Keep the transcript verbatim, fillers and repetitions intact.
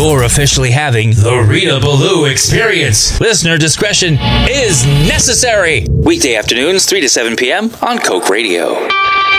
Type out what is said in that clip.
You're officially having the Rita Ballou experience. Listener discretion is necessary. Weekday afternoons, three to seven p.m. on Coke Radio.